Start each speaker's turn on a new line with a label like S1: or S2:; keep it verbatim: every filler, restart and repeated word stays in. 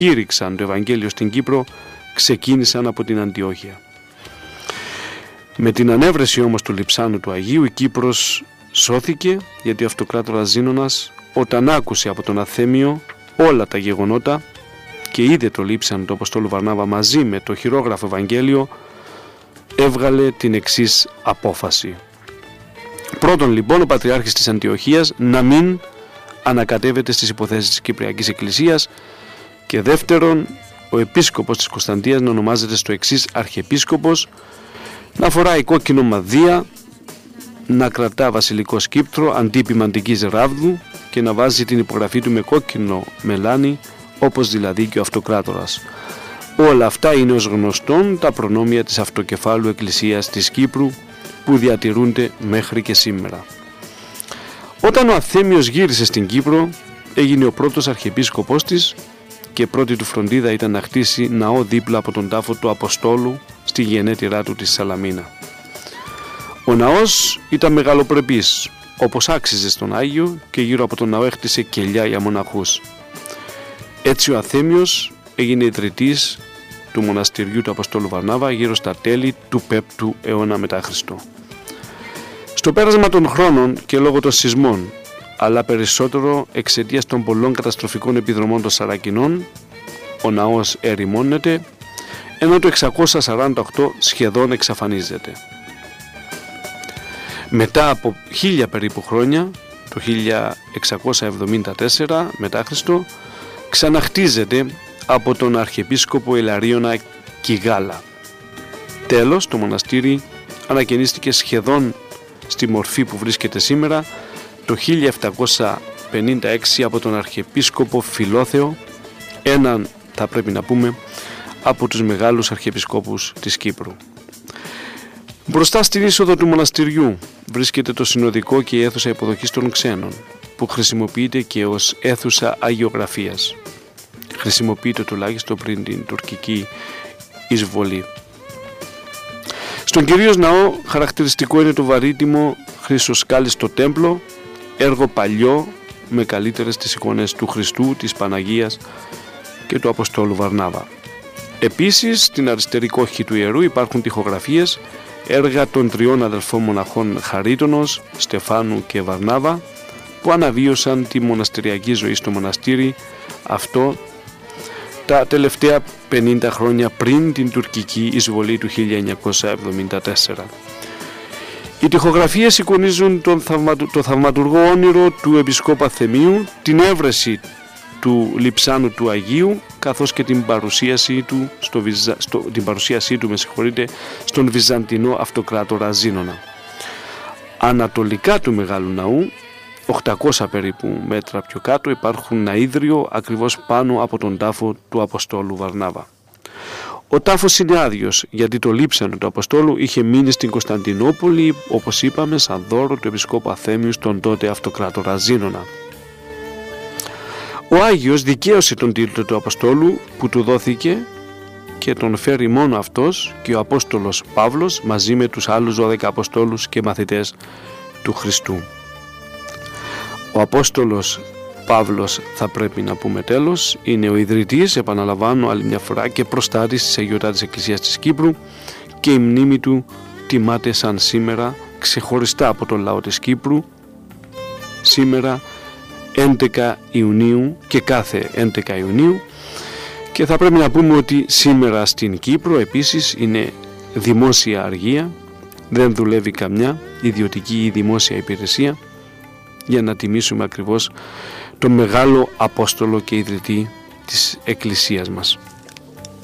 S1: κήρυξαν το Ευαγγέλιο στην Κύπρο ξεκίνησαν από την Αντιόχεια. Με την ανέβρεση όμως του λειψάνου του Αγίου, η Κύπρος σώθηκε, γιατί ο αυτοκράτορας Ζήνονας, όταν άκουσε από τον Αθέμιο όλα τα γεγονότα και είδε το λείψανο του Αποστόλου Βαρνάβα μαζί με το χειρόγραφο Ευαγγέλιο, έβγαλε την εξής απόφαση. Πρώτον λοιπόν, ο Πατριάρχης της Αντιοχίας να μην ανακατεύεται στις υποθέσεις της Κυπριακής Εκκλησίας, και δεύτερον, ο Επίσκοπος της Κωνσταντίας να ονομάζεται στο εξής Αρχιεπίσκοπος, να φοράει κόκκινο μαδία, να κρατά βασιλικό σκύπτρο αντί ποιμαντικής ράβδου και να βάζει την υπογραφή του με κόκκινο μελάνι, όπως δηλαδή και ο αυτοκράτορας. Όλα αυτά είναι ως γνωστόν τα προνόμια της αυτοκεφάλου Εκκλησίας της Κύπρου που διατηρούνται μέχρι και σήμερα. Όταν ο Αθέμιος γύρισε στην Κύπρο, έγινε ο πρώτος αρχιεπίσκοπος της και πρώτη του φροντίδα ήταν να χτίσει ναό δίπλα από τον τάφο του Αποστόλου στη γενέτειρά του τη Σαλαμίνα. Ο ναός ήταν μεγαλοπρεπής, όπως άξιζε στον Άγιο, και γύρω από τον ναό έχτισε κελιά για μοναχούς. Έτσι ο Αθέμιος έγινε ιδρυτής του μοναστηριού του Αποστόλου Βαρνάβα γύρω στα τέλη του πέμπτου αιώνα μετά Χριστό. Στο πέρασμα των χρόνων και λόγω των σεισμών, αλλά περισσότερο εξαιτίας των πολλών καταστροφικών επιδρομών των Σαρακινών, ο ναός ερημώνεται, ενώ το εξακόσια σαράντα οκτώ σχεδόν εξαφανίζεται. Μετά από χίλια περίπου χρόνια, το χίλια εξακόσια εβδομήντα τέσσερα μετά Χριστό, ξαναχτίζεται από τον Αρχιεπίσκοπο Ηλαρίωνα Κιγάλα. Τέλος, το μοναστήρι ανακαινίστηκε σχεδόν στη μορφή που βρίσκεται σήμερα το χίλια επτακόσια πενήντα έξι από τον Αρχιεπίσκοπο Φιλόθεο, έναν, θα πρέπει να πούμε, από τους μεγάλους αρχιεπισκόπους της Κύπρου. Μπροστά στην είσοδο του μοναστηριού βρίσκεται το συνοδικό και η αίθουσα υποδοχής των ξένων, που χρησιμοποιείται και ως αίθουσα αγιογραφίας. Χρησιμοποιείται τουλάχιστον πριν την τουρκική εισβολή. Στον κυρίως ναό χαρακτηριστικό είναι το βαρύτιμο χρυσοσκάλιστο τέμπλο, έργο παλιό με καλύτερες τις εικόνες του Χριστού, της Παναγίας και του Αποστόλου Βαρνάβα. Επίσης, στην αριστερή κόχη του ιερού υπάρχουν τοιχογραφίες, έργα των τριών αδελφών μοναχών Χαρίτωνος, Στεφάνου και Βαρνάβα, που αναβίωσαν τη μοναστηριακή ζωή στο μοναστήρι αυτό τα τελευταία πενήντα χρόνια πριν την τουρκική εισβολή του χίλια εννιακόσια εβδομήντα τέσσερα. Οι τοιχογραφίες εικονίζουν τον θαυματου, το θαυματουργό όνειρο του Επισκόπου Αθεμίου, την έβρεση του λειψάνου του Αγίου, καθώς και την παρουσίασή του, στο, στο, την παρουσίασή του με συγχωρείτε, στον Βυζαντινό αυτοκράτορα Ζήνωνα. Ανατολικά του Μεγάλου Ναού, οκτακόσια περίπου μέτρα πιο κάτω, υπάρχουν ναΐδριο ακριβώς πάνω από τον τάφο του Αποστόλου Βαρνάβα. Ο τάφος είναι άδειος, γιατί το λείψανο του Αποστόλου είχε μείνει στην Κωνσταντινούπολη, όπως είπαμε, σαν δώρο του Επισκόπου Αθέμιου στον τότε αυτοκράτορα Ζήνωνα. Ο Άγιος δικαίωσε τον τίτλο του Αποστόλου που του δόθηκε και τον φέρει μόνο αυτός και ο Απόστολος Παύλος μαζί με τους άλλους δώδεκα Αποστόλους και μαθητές του Χριστού. Ο Απόστολος Παύλος, θα πρέπει να πούμε τέλος, είναι ο ιδρυτής, επαναλαμβάνω άλλη μια φορά, και προστάτης της Αγιωτάτης Εκκλησίας της Κύπρου, και η μνήμη του τιμάται σαν σήμερα ξεχωριστά από τον λαό της Κύπρου, σήμερα έντεκα Ιουνίου και κάθε έντεκα Ιουνίου, και θα πρέπει να πούμε ότι σήμερα στην Κύπρο επίσης είναι δημόσια αργία, δεν δουλεύει καμιά ιδιωτική ή δημόσια υπηρεσία, για να τιμήσουμε ακριβώς τον μεγάλο Απόστολο και ιδρυτή της Εκκλησίας μας.